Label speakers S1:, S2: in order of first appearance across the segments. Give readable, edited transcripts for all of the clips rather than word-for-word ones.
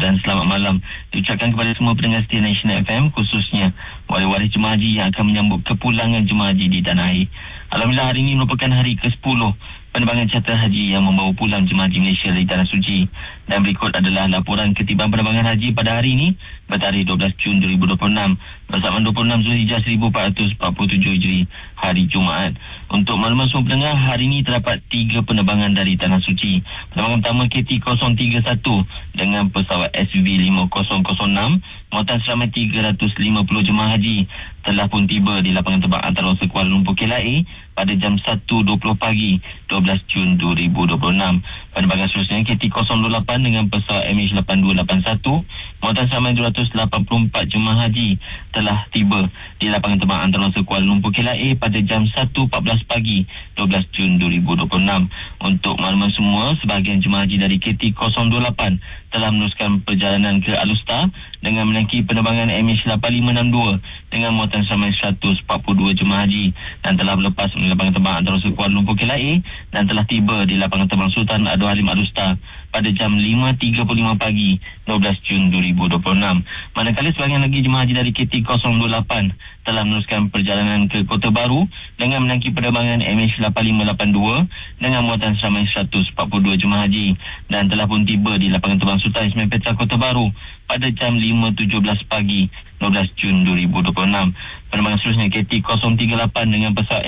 S1: dan selamat malam diucapkan kepada semua pendengar setia Nasional FM, khususnya waris-waris jemaah haji yang akan menyambut kepulangan jemaah haji di tanah air. Alhamdulillah, hari ini merupakan hari ke-10 penerbangan charter haji yang membawa pulang jemaah haji Malaysia dari Tanah Suci. Dan berikut adalah laporan ketiban penerbangan haji pada hari ini bertarikh 12 Jun 2026 bersamaan 26 Zulhijjah 1447 Hijri, hari Jumaat. Untuk makluman semua pendengar, hari ini terdapat 3 penerbangan dari Tanah Suci. Penerbangan pertama KT-031 dengan pesawat SV5006 muatan seramai 350 jemaah haji telah pun tiba di lapangan terbang antarabangsa Kuala Lumpur KLIA pada jam 1.20 pagi 12 Jun 2026. Penerbangan seterusnya KT-028 dengan pesawat MH8281 muatan seramai 284 jemaah haji telah tiba di lapangan terbang antarabangsa Kuala Lumpur KLIA pada jam 1.14 pagi 12 Jun 2026. Untuk makluman semua, sebahagian jemaah haji dari KT-028 telah meneruskan perjalanan ke Alustar dengan menaiki penerbangan MH8562 dengan muatan seramai 142 jemaah haji dan telah berlepas melalui lapangan terbang antarabangsa Kuala Lumpur KLIA dan telah tiba di lapangan terbang Sultan Abdul Halim Alustar pada jam 5.35 pagi 12 Jun 2026. Manakala sebahagian lagi jemaah haji dari KT-028 telah meneruskan perjalanan ke Kota Baru dengan menaiki penerbangan MH8582 dengan muatan seramai 142 jemaah haji dan telah pun tiba di lapangan terbang Sultan Ismail Petra Kota Baru pada jam 5.17 pagi 12 Jun 2026. Penerbangan seterusnya KT-038 dengan pesawat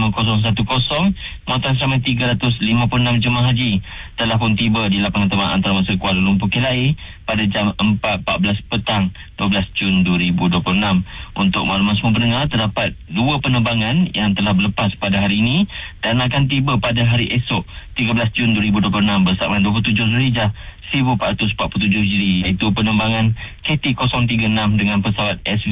S1: SV5010 muatan seramai 356 jemaah haji telah pun tiba di lapangan terbang antarabangsa Kuala Lumpur KLIA pada jam 4.14 petang 12 Jun 2026. Untuk makluman semua pendengar, terdapat 2 penerbangan yang telah berlepas pada hari ini dan akan tiba pada hari esok 13 Jun 2026 bersama 27 Zulhijjah 1447 Hijri, iaitu penerbangan KT-036 dengan pesawat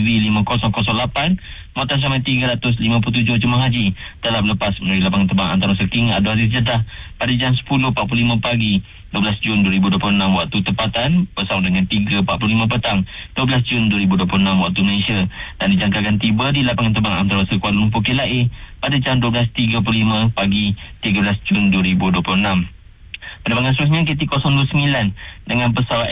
S1: SV5008 muatan seramai 357 jemaah haji telah berlepas melalui lapangan terbang antarabangsa King Abdul Aziz Jeddah pada jam 10.45 pagi 12 Jun 2026 waktu tempatan bersama dengan 3.45 petang 12 Jun 2026 waktu Malaysia dan dijangkakan tiba di lapangan terbang antarabangsa Kuala Lumpur KLIA pada jam 12.35 pagi 13 Jun 2026. Penerbangan seterusnya KT-029 dengan pesawat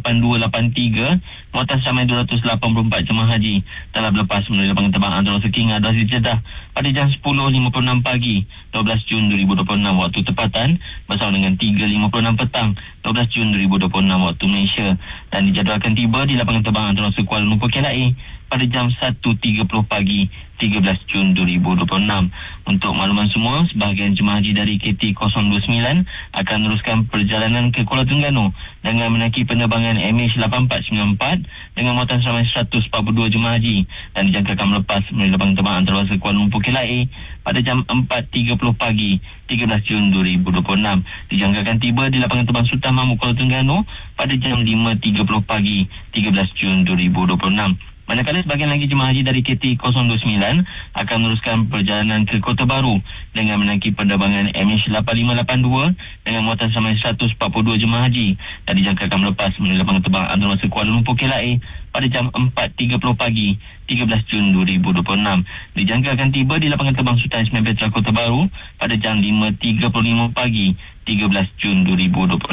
S1: MH8283 muatan seramai 284 jemaah haji telah berlepas melalui lapangan terbang antarabangsa King Abdul Aziz Jeddah pada jam 10.56 pagi 12 Jun 2026 waktu tempatan bersama dengan 3.56 petang 12 Jun 2026 waktu Malaysia dan dijadualkan tiba di lapangan terbang antarabangsa Kuala Lumpur KLIA pada jam 1.30 pagi 13 Jun 2026. Untuk makluman semua, sebahagian jemaah haji dari KT-029 akan meneruskan perjalanan ke Kuala Terengganu dengan menaiki penerbangan MH8494 dengan muatan seramai 142 jemaah haji dan dijangkakan melepas melalui lapangan terbang antarabangsa Kuala Lumpur KLIA pada jam 4.30 pagi 13 Jun 2026. Dijangkakan tiba di lapangan terbang Sultan Mahmud Kuala Terengganu pada jam 5.30 pagi 13 Jun 2026. Manakala sebahagian lagi jemaah haji dari KT-029 akan meneruskan perjalanan ke Kota Baru dengan menaiki penerbangan MH8582 dengan muatan seramai 142 jemaah haji dan dijangkakan melepas melalui lapangan terbang antarabangsa Kuala Lumpur KLIA pada jam 4.30 pagi 13 Jun 2026. Dijangkakan tiba di lapangan terbang Sultan Ismail Petra Kota Baru pada jam 5.35 pagi 13 Jun 2026.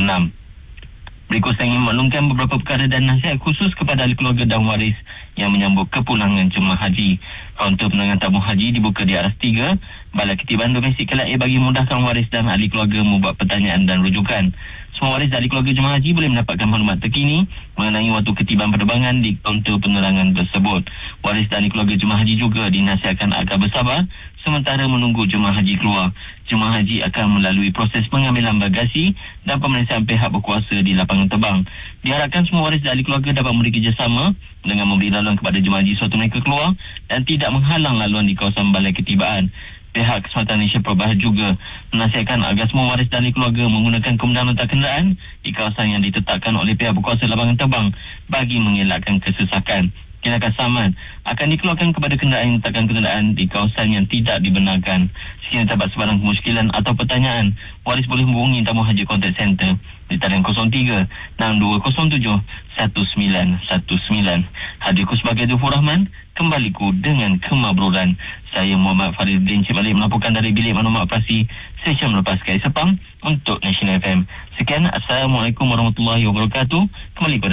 S1: Berikut saya ingin maklumkan beberapa perkara dan nasihat khusus kepada ahli keluarga dan waris yang menyambut kepulangan jemaah haji. Kaunter penanganan tabung haji dibuka di aras 3 Balai Ketiban Domestik KLIA bagi memudahkan waris dan ahli keluarga membuat pertanyaan dan rujukan. Semua waris dan ahli keluarga jemaah haji boleh mendapatkan maklumat terkini mengenai waktu ketiban penerbangan di kaunter penerangan tersebut. Waris dan ahli keluarga jemaah haji juga dinasihatkan agar bersabar sementara menunggu jemaah haji keluar. Jemaah haji akan melalui proses pengambilan bagasi dan pemeriksaan pihak berkuasa di lapangan terbang. Diharapkan semua waris dan ahli keluarga dapat memberi kerjasama dengan memberi laluan kepada jemaah haji sewaktu mereka keluar dan tidak menghalang laluan di kawasan balai ketibaan. Pihak Keselamatan Malaysia Perbahar juga menasihatkan agar semua waris dan ahli keluarga menggunakan kemudahan letak kenderaan di kawasan yang ditetapkan oleh pihak berkuasa lapangan terbang bagi mengelakkan kesesakan. Tindakan saman akan dikeluarkan kepada kenderaan yang letakkan kenderaan di kawasan yang tidak dibenarkan. Sekiranya terdapat sebarang kemusykilan atau pertanyaan, waris boleh menghubungi Tamu Haji Contact Center di talian 03 6207 1919. Hadirku sebagai Dufur Rahman, kembaliku dengan kemabruran. Saya Muhammad Fariduddin Cik Malik melaporkan dari Bilik Maklumat Operasi Stesen Melepas Kais Sepang untuk Nasional FM. Sekian, Assalamualaikum warahmatullahi wabarakatuh. Kembali pada